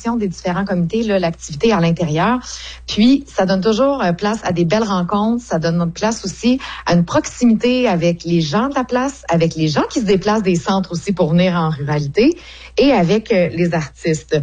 l'animation des différents comités, là, l'activité à l'intérieur. Puis, ça donne toujours place à des belles rencontres. Ça donne place aussi à une proximité avec les gens de la place, avec les gens qui se déplacent des centres aussi pour venir en ruralité et avec les artistes.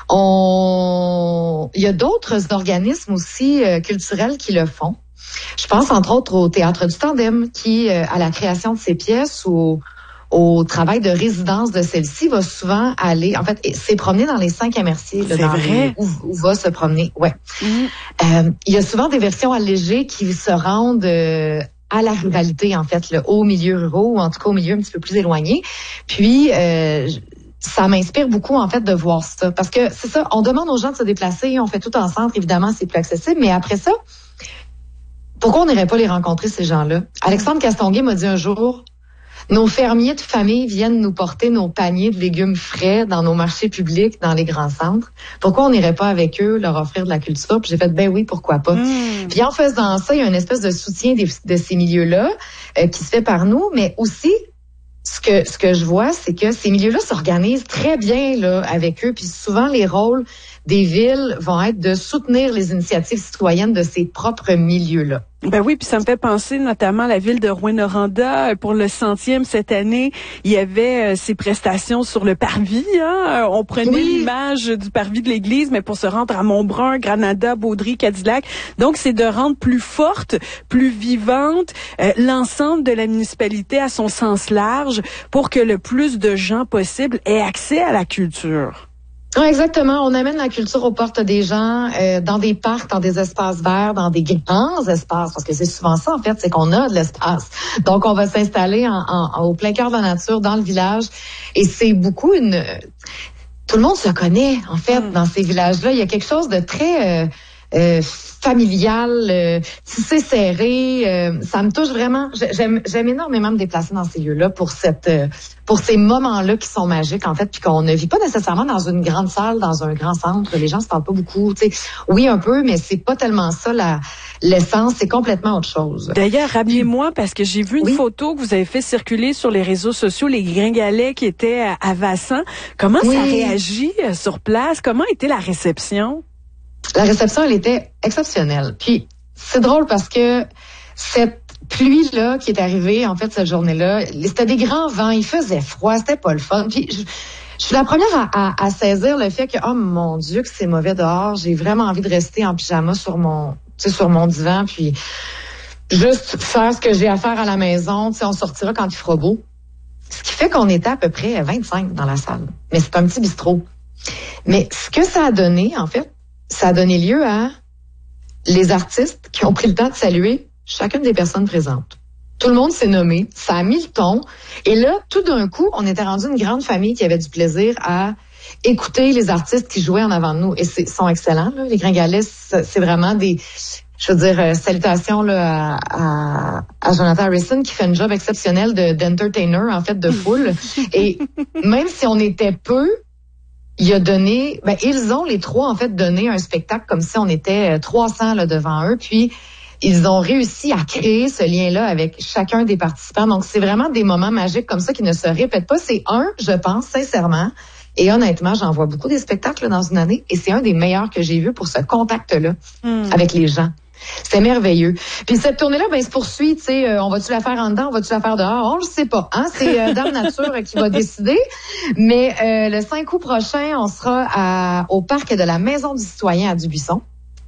Il y a d'autres organismes aussi culturels qui le font. Je pense entre autres au Théâtre du Tandem qui, à la création de ses pièces ou au travail de résidence de celle-ci, va souvent aller, en fait, s'est promené dans les 5 MRC, là, dans vrai? où va se promener. Ouais. Il y a souvent des versions allégées qui se rendent à la ruralité, en fait, là, aux milieux ruraux, ou en tout cas aux milieux un petit peu plus éloignés. Puis, ça m'inspire beaucoup, en fait, de voir ça. Parce que c'est ça, on demande aux gens de se déplacer, on fait tout en centre, évidemment, c'est plus accessible, mais après ça, pourquoi on n'irait pas les rencontrer, ces gens-là? Alexandre Castonguay m'a dit un jour, nos fermiers de famille viennent nous porter nos paniers de légumes frais dans nos marchés publics, dans les grands centres. Pourquoi on n'irait pas avec eux, leur offrir de la culture? Puis j'ai fait, ben oui, pourquoi pas? Puis en faisant ça, il y a une espèce de soutien de ces milieux-là qui se fait par nous, mais aussi, ce que je vois, c'est que ces milieux-là s'organisent très bien là avec eux. Puis souvent, les rôles des villes vont être de soutenir les initiatives citoyennes de ces propres milieux-là. Ben oui, puis ça me fait penser notamment à la ville de Rouyn-Noranda. Pour le 100e cette année, il y avait ces prestations sur le parvis. Hein? On prenait l'image du parvis de l'église, mais pour se rendre à Montbrun, Granada, Baudry, Cadillac. Donc, c'est de rendre plus forte, plus vivante l'ensemble de la municipalité à son sens large pour que le plus de gens possible aient accès à la culture. Oui, exactement. On amène la culture aux portes des gens, dans des parcs, dans des espaces verts, dans des grands espaces, parce que c'est souvent ça, en fait, c'est qu'on a de l'espace. Donc, on va s'installer au plein cœur de la nature, dans le village. Et c'est beaucoup tout le monde se connaît, en fait, dans ces villages-là. Il y a quelque chose de très familial, tissé serré. Ça me touche vraiment. J'aime énormément me déplacer dans ces lieux-là pour ces moments-là qui sont magiques, en fait, puis qu'on ne vit pas nécessairement dans une grande salle, dans un grand centre. Les gens se parlent pas beaucoup. Tu sais, oui, un peu, mais c'est pas tellement ça l'essence. C'est complètement autre chose. D'ailleurs, ramenez-moi, parce que j'ai vu une photo que vous avez fait circuler sur les réseaux sociaux, les Gringalets qui étaient à Vassan. Comment ça réagit sur place? Comment était la réception? La réception, elle était exceptionnelle. Puis, c'est drôle parce que cette pluie-là qui est arrivée, en fait, cette journée-là, c'était des grands vents, il faisait froid, c'était pas le fun. Puis, je suis la première à saisir le fait que, oh mon Dieu, que c'est mauvais dehors. J'ai vraiment envie de rester en pyjama sur mon divan, puis juste faire ce que j'ai à faire à la maison. Tu sais, on sortira quand il fera beau. Ce qui fait qu'on était à peu près 25 dans la salle. Mais c'est un petit bistrot. Mais ce que ça a donné, en fait, ça a donné lieu à les artistes qui ont pris le temps de saluer chacune des personnes présentes. Tout le monde s'est nommé, ça a mis le ton. Et là, tout d'un coup, on était rendu une grande famille qui avait du plaisir à écouter les artistes qui jouaient en avant de nous. Et sont excellents, là. Les Gringalets, c'est vraiment salutations là, à Jonathan Harrison qui fait un job exceptionnel d'entertainer, en fait, de foule. Et même si on était peu, ils ont les trois, en fait, donné un spectacle comme si on était 300 là, devant eux. Puis, ils ont réussi à créer ce lien-là avec chacun des participants. Donc, c'est vraiment des moments magiques comme ça qui ne se répètent pas. C'est je pense, sincèrement, et honnêtement, j'en vois beaucoup des spectacles là, dans une année, et c'est un des meilleurs que j'ai vu pour ce contact-là avec les gens. C'est merveilleux. Puis cette tournée-là, se poursuit, tu sais, on va-tu la faire en dedans, on va-tu la faire dehors? On le sait pas, hein? C'est Dame Nature qui va décider. Mais le 5 août prochain, on sera au parc de la Maison du Citoyen à Dubuisson.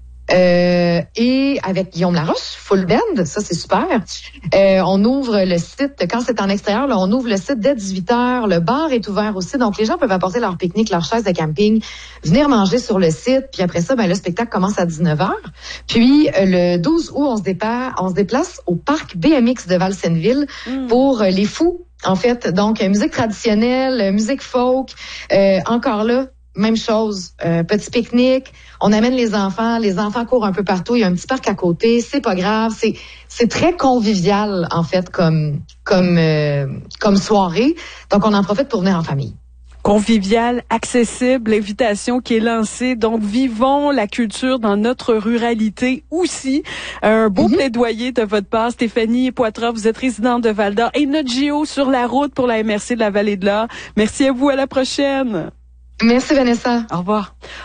Et avec Guillaume Laroche, full band, ça c'est super. On ouvre le site, quand c'est en extérieur, là, on ouvre le site dès 18h, le bar est ouvert aussi, donc les gens peuvent apporter leur pique-nique, leur chaise de camping, venir manger sur le site, puis après ça, le spectacle commence à 19h. Puis le 12 août, on se déplace au parc BMX de Valsenville pour les fous, en fait. Donc musique traditionnelle, musique folk, encore là, même chose, petit pique-nique, on amène les enfants courent un peu partout, il y a un petit parc à côté, c'est pas grave, c'est très convivial en fait comme soirée, donc on en profite pour venir en famille. Convivial, accessible, l'invitation qui est lancée. Donc, vivons la culture dans notre ruralité aussi. Un beau plaidoyer de votre part, Stéphanie Poitras. Vous êtes résidente de Val-d'Or et notre JO sur la route pour la MRC de la Vallée de l'Or. Merci à vous, à la prochaine. Merci Vanessa. Au revoir.